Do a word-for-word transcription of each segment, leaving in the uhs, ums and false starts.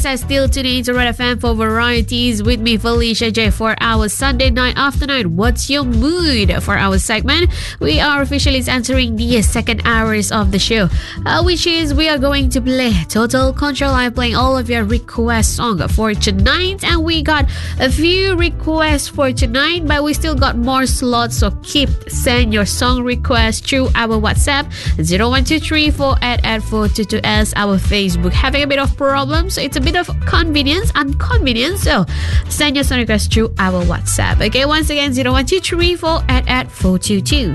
I still tuning into Red F M for varieties with me, Felicia J, for our Sunday night afternoon. What's your mood? For our segment, we are officially entering the second hours of the show, uh, which is we are going to play Total Control. I'm playing all of your request song for tonight, and we got a few requests for tonight, but we still got more slots, so keep send your song requests through our WhatsApp zero one two three four eight eight four two two S. Our Facebook having a bit of problems, so it's a bit of convenience inconvenience, so send your song request through our WhatsApp. Okay, once again, zero one two three four eight eight four two two.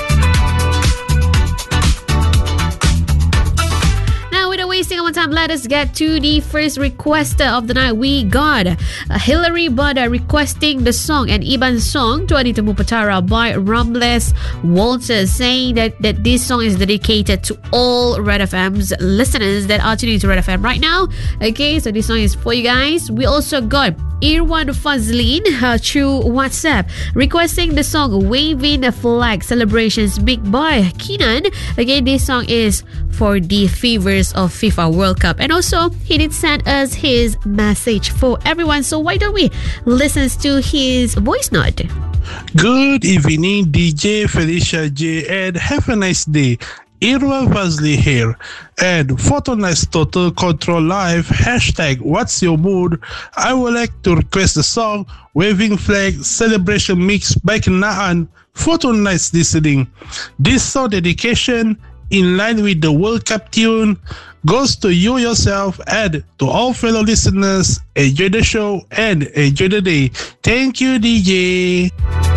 Wasting our time, let us get to the first requester of the night. We got uh, Hilary Bada requesting the song, an Iban song, Tuan Temu Patara by Ramles Walters, saying that, that this song is dedicated to all Red F M's listeners that are tuning to Red F M right now. Okay, so this song is for you guys. We also got Irwan Fazlin uh, through WhatsApp requesting the song Waving a Flag Celebrations made by Keenan. Again, this song is for the fevers of FIFA World Cup, and also he did send us his message for everyone, so why don't we listen to his voice note. Good evening, D J Felicia J, and have a nice day. Irwan Fazli here, and for tonight's Total Control Live, hashtag What's Your Mood, I would like to request the song Waving Flag Celebration Mix by Kinaan for tonight's listening. This song dedication, in line with the World Cup tune, goes to you yourself and to all fellow listeners. Enjoy the show and enjoy the day. Thank you, D J.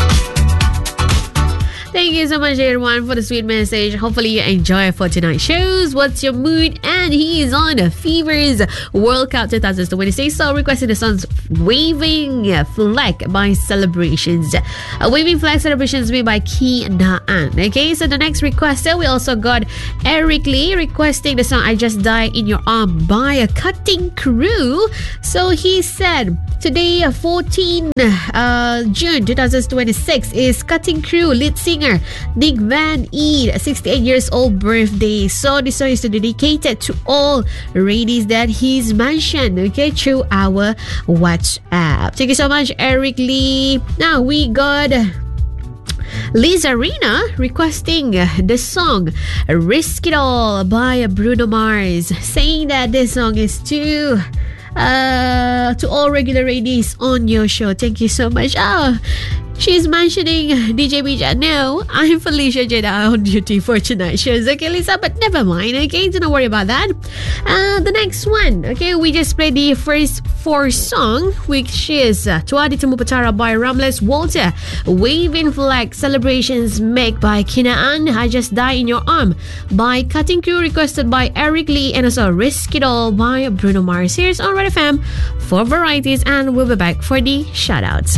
Thank you so much, everyone, for the sweet message. Hopefully you enjoy for tonight's shows. What's your mood? And he is on a Fevers World Cup twenty twenty-six. So requesting the song's Waving Flag by Celebrations. Uh, Waving Flag Celebrations made by Ki Naan. Okay, so the next requester, we also got Eric Lee requesting the song I Just Die in Your Arm by a Cutting Crew. So he said, today, fourteenth uh, June twenty twenty-six, is Cutting Crew lead singer Nick Van E, sixty-eight years old birthday. So this song is dedicated to all ladies that he's mentioned, okay, through our WhatsApp. Thank you so much, Eric Lee. Now we got Liza Rina requesting the song Risk It All by Bruno Mars, saying that this song is too uh to all regular ladies on your show. Thank you so much. Oh, she's mentioning D J Bija. No, I'm Felicia Jeda on duty for tonight's shows. Okay, Lisa, but never mind. Okay, don't worry about that. Uh, the next one. Okay, we just played the first four song, which is uh, Tuan Temu Patara by Ramles Walter, Waving Flag Celebrations made by Kinaan, I Just Die in Your Arm by Cutting Crew, requested by Eric Lee, and also Risk It All by Bruno Mars. Here's on Red F M for varieties, and we'll be back for the shoutouts.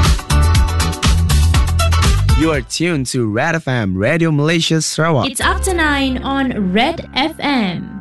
You are tuned to Red F M, Radio Malaysia Sarawak. It's up to nine on Red F M.